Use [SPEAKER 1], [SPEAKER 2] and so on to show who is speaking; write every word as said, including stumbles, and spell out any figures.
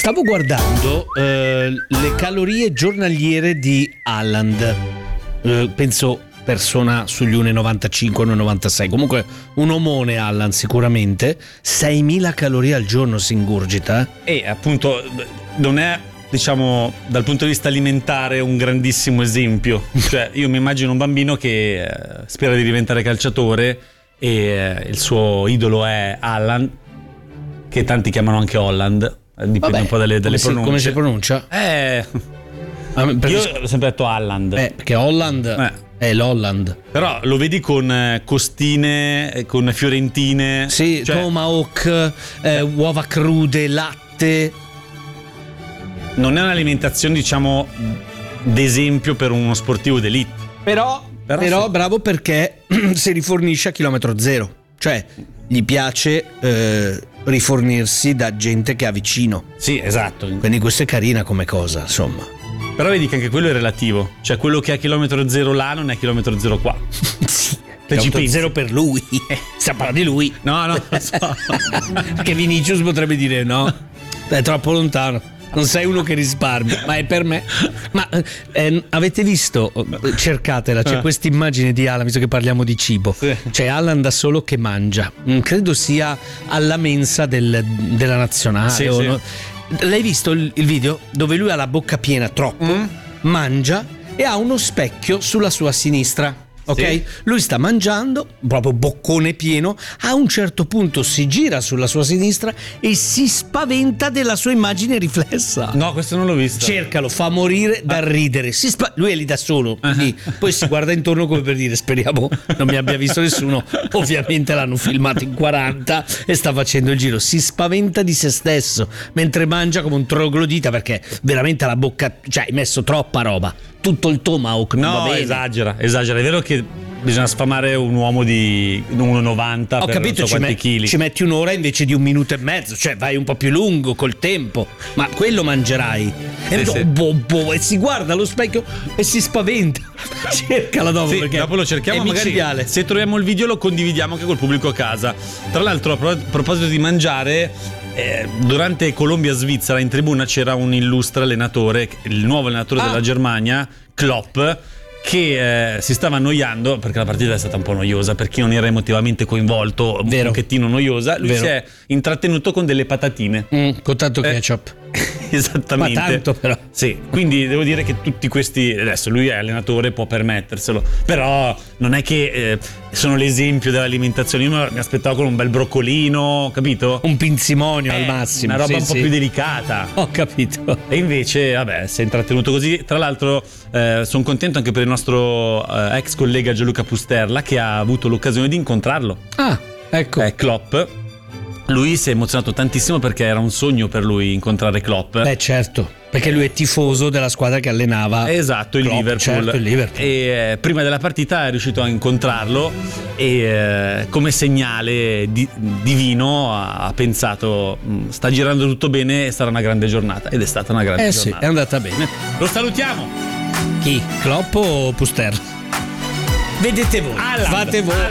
[SPEAKER 1] Stavo guardando eh, le calorie giornaliere di Haaland, eh, penso persona sugli uno virgola novantacinque uno virgola novantasei, comunque un omone Haaland sicuramente, seimila calorie al giorno si ingurgita.
[SPEAKER 2] E appunto non è, diciamo, dal punto di vista alimentare un grandissimo esempio. Cioè io mi immagino un bambino che eh, spera di diventare calciatore e eh, il suo idolo è Haaland, che tanti chiamano anche Holland, dipende
[SPEAKER 1] Vabbè,
[SPEAKER 2] un po' dalle, dalle
[SPEAKER 1] come
[SPEAKER 2] pronunce.
[SPEAKER 1] Si, come si pronuncia?
[SPEAKER 2] Eh,
[SPEAKER 1] Ah, perché-
[SPEAKER 2] io ho sempre detto Haaland.
[SPEAKER 1] eh, perché Holland
[SPEAKER 2] Eh.
[SPEAKER 1] è l'Holland.
[SPEAKER 2] Però lo vedi con eh, costine, eh, con fiorentine.
[SPEAKER 1] Sì,
[SPEAKER 2] cioè,
[SPEAKER 1] tomahawk, eh, uova crude, latte.
[SPEAKER 2] non è un'alimentazione, diciamo, d'esempio per uno sportivo d'elite.
[SPEAKER 1] Però,
[SPEAKER 2] Però
[SPEAKER 1] però
[SPEAKER 2] sì.
[SPEAKER 1] bravo perché si rifornisce a chilometro zero. Cioè, gli piace eh, rifornirsi da gente che ha vicino.
[SPEAKER 2] Sì, esatto.
[SPEAKER 1] Quindi questa è carina come cosa, insomma.
[SPEAKER 2] Però vedi che anche quello è relativo. Cioè quello che è a chilometro zero là non è a chilometro zero qua.
[SPEAKER 1] Sì,
[SPEAKER 2] Te ci pensi?
[SPEAKER 1] zero per lui. Stiamo parlando di lui.
[SPEAKER 2] No, no, lo so.
[SPEAKER 1] Che Vinicius potrebbe dire no, è troppo lontano. Non sei uno che risparmia, ma è per me. Ma eh, avete visto? Cercatela, c'è
[SPEAKER 2] Eh.
[SPEAKER 1] questa immagine di Alan, visto che parliamo di cibo.
[SPEAKER 2] Sì.
[SPEAKER 1] C'è Alan da solo che mangia. Mm, Credo sia alla mensa del- della nazionale.
[SPEAKER 2] Sì,
[SPEAKER 1] o
[SPEAKER 2] sì.
[SPEAKER 1] no? L'hai visto il, il video? Dove lui ha la bocca piena troppo,
[SPEAKER 2] Mm.
[SPEAKER 1] mangia e ha uno specchio sulla sua sinistra. Ok?
[SPEAKER 2] Sì.
[SPEAKER 1] Lui sta mangiando, proprio boccone pieno, a un certo punto si gira sulla sua sinistra e si spaventa della sua immagine riflessa.
[SPEAKER 2] No, questo non l'ho visto.
[SPEAKER 1] Cercalo, fa morire dal ridere. Si spa- lui è lì da solo, lì. Poi si guarda intorno come per dire: speriamo non mi abbia visto nessuno. Ovviamente l'hanno filmato in quaranta e sta facendo il giro. Si spaventa di se stesso mentre mangia come un troglodita, perché veramente la bocca, cioè hai messo troppa roba. Tutto il tomahawk non va
[SPEAKER 2] No,
[SPEAKER 1] bene.
[SPEAKER 2] esagera, esagera. È vero che bisogna sfamare un uomo di uno virgola novanta
[SPEAKER 1] Ho
[SPEAKER 2] per
[SPEAKER 1] capito,
[SPEAKER 2] non so
[SPEAKER 1] ci,
[SPEAKER 2] quanti
[SPEAKER 1] met-
[SPEAKER 2] chili.
[SPEAKER 1] ci metti un'ora invece di un minuto e mezzo, cioè vai un po' più lungo col tempo, ma quello mangerai. E,
[SPEAKER 2] Sì,
[SPEAKER 1] do-
[SPEAKER 2] sì.
[SPEAKER 1] boh, boh, e si guarda allo specchio e si spaventa. Cercala dopo,
[SPEAKER 2] Sì,
[SPEAKER 1] perché
[SPEAKER 2] dopo lo cerchiamo,
[SPEAKER 1] è
[SPEAKER 2] magari
[SPEAKER 1] micidiale.
[SPEAKER 2] se troviamo il video lo condividiamo anche col pubblico a casa. Tra l'altro, a pro- a proposito di mangiare, eh, durante Colombia-Svizzera in tribuna c'era un illustre allenatore, il nuovo allenatore
[SPEAKER 1] Ah.
[SPEAKER 2] della Germania, Klopp, che eh, si stava annoiando perché la partita è stata un po' noiosa per chi non era emotivamente coinvolto, un
[SPEAKER 1] Vero.
[SPEAKER 2] pochettino noiosa. Lui
[SPEAKER 1] Vero.
[SPEAKER 2] si è intrattenuto con delle patatine.
[SPEAKER 1] Mm, con tanto
[SPEAKER 2] Eh,
[SPEAKER 1] ketchup.
[SPEAKER 2] Esattamente.
[SPEAKER 1] Ma tanto però.
[SPEAKER 2] Sì, quindi devo dire che tutti questi, adesso lui è allenatore, può permetterselo, però non è che eh, sono l'esempio dell'alimentazione. Io mi aspettavo con un bel broccolino, capito?
[SPEAKER 1] Un pinzimonio
[SPEAKER 2] Eh,
[SPEAKER 1] al massimo.
[SPEAKER 2] una roba
[SPEAKER 1] sì,
[SPEAKER 2] un po'
[SPEAKER 1] sì.
[SPEAKER 2] più delicata.
[SPEAKER 1] Ho capito.
[SPEAKER 2] E invece, vabbè, si è intrattenuto così. Tra l'altro, eh, sono contento anche per il nostro eh, ex collega Gianluca Pusterla, che ha avuto l'occasione di incontrarlo.
[SPEAKER 1] Ah, ecco.
[SPEAKER 2] Eh, Klopp. Lui si è emozionato tantissimo perché era un sogno per lui incontrare Klopp.
[SPEAKER 1] Beh, certo, perché lui è tifoso della squadra che allenava.
[SPEAKER 2] Esatto, il
[SPEAKER 1] Klopp,
[SPEAKER 2] Liverpool.
[SPEAKER 1] certo, il Liverpool.
[SPEAKER 2] E eh, prima della partita è riuscito a incontrarlo e eh, come segnale di- divino ha, ha pensato: "Mm, sta girando tutto bene e sarà una grande giornata", ed è stata una grande
[SPEAKER 1] Eh sì,
[SPEAKER 2] giornata.
[SPEAKER 1] è andata bene.
[SPEAKER 2] Lo salutiamo.
[SPEAKER 1] Chi? Klopp o Puster? Vedete voi,
[SPEAKER 2] Haaland.
[SPEAKER 1] fate voi.